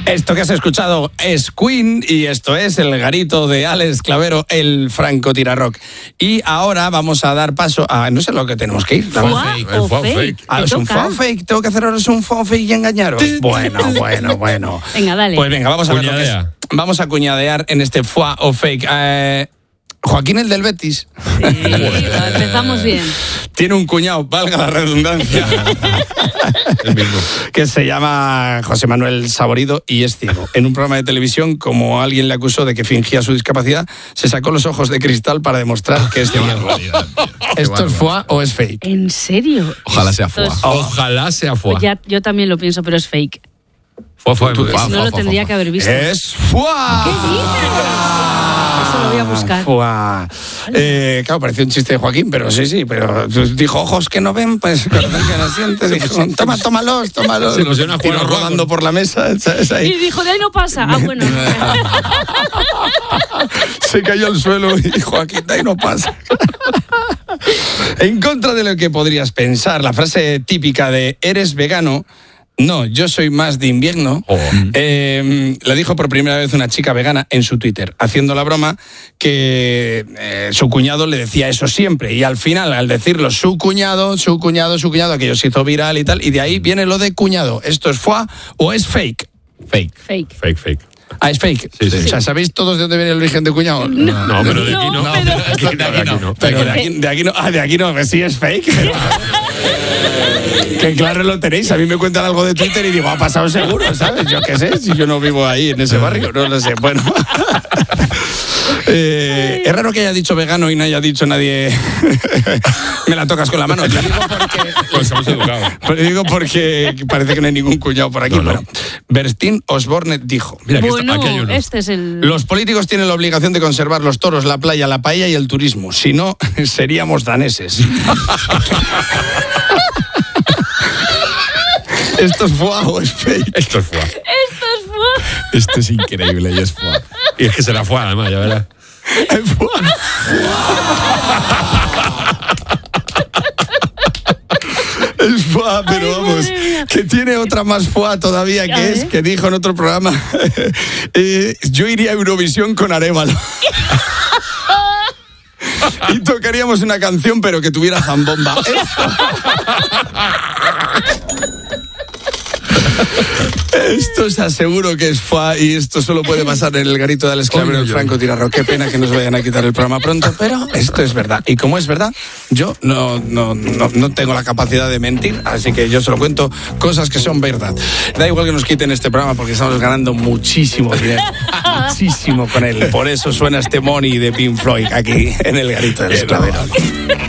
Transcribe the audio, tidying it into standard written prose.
Esto que has escuchado es Queen y esto es el garito de Alex Clavero, el francotirarrock. Y ahora vamos a dar paso a, no sé lo que tenemos que ir. ¿Es un faux fake? ¿Tengo que hacer ahora un faux fake y engañaros? Bueno. Venga, dale. Pues venga, vamos a ver lo que es. Vamos a cuñadear en este faux o fake. Joaquín, el del Betis. Sí, empezamos bien. Tiene un cuñado, valga la redundancia, El mismo. que se llama José Manuel Saborido y es ciego. En un programa de televisión, como alguien le acusó de que fingía su discapacidad, se sacó los ojos de cristal para demostrar que es ciego. ¿Esto es foie o es fake? ¿En serio? Ojalá sea foie. Ojalá sea foie. Pues yo también lo pienso, pero es fake. Foie. Si no lo tendría que haber visto. ¡Es foie! ¿Qué dices? Eso lo voy a buscar. Foie. Claro, parecía un chiste de Joaquín, pero sí, pero dijo, ojos que no ven, pues corazón que no siente. Dijo, tómalos. Se pusieron a jugar Tiró rodando por la mesa, ¿sabes? Ahí. Y dijo, de ahí no pasa. Ah, bueno. Se cayó al suelo y Joaquín, de ahí no pasa. En contra de lo que podrías pensar, la frase típica de ¿eres vegano? No, yo soy más de invierno. La dijo por primera vez una chica vegana en su Twitter, haciendo la broma que su cuñado le decía eso siempre. Y al final, al decirlo su cuñado, aquello se hizo viral y tal. Y de ahí viene lo de cuñado. ¿Esto es foie o es fake? Fake. Ah, es fake. Sí. O sea, ¿sabéis todos de dónde viene el origen de cuñado? No, pero de aquí no. Pero de aquí no. Ah, de aquí no, que sí es fake. Que claro lo tenéis. A mí me cuentan algo de Twitter y digo, ha pasado seguro, ¿sabes? Yo qué sé, si yo no vivo ahí en ese barrio, no lo sé. Bueno. Es raro que haya dicho vegano y no haya dicho nadie me la tocas con la mano. Yo digo porque... Pues estamos educados. Pero digo porque parece que no hay ningún cuñado por aquí. No. Bueno, Bertín Osborne dijo... Mira, Bueno, aquí hay uno. este es el... Los políticos tienen la obligación de conservar los toros, la playa, la paella y el turismo. Si no, seríamos daneses. ¿Esto es foie o es fake? Esto es foie. Esto es increíble y es foie. Y es que será foie, además, ya verás. Es foie. Es foie, pero vamos, que tiene otra más foie todavía, que es que dijo en otro programa, yo iría a Eurovisión con Arévalo. Y tocaríamos una canción, pero que tuviera zambomba. Esto os aseguro que es foie y esto solo puede pasar en el garito de Alex Clavero, el francotirarrock. Qué pena que nos vayan a quitar el programa pronto, pero esto es verdad. Y como es verdad, yo no tengo la capacidad de mentir, así que yo solo cuento cosas que son verdad. Da igual que nos quiten este programa porque estamos ganando muchísimo dinero. Muchísimo con él. Por eso suena este Money de Pink Floyd aquí en el garito de Alex Clavero.